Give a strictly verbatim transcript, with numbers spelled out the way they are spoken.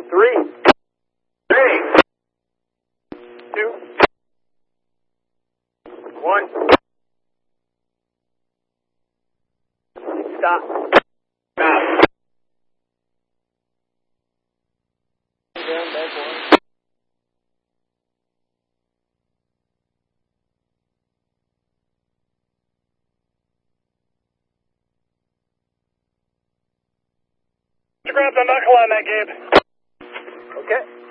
Three. Three. Two. One. Stop. Stop. Down, back one. Grab the knuckle on that, Gabe. Okay.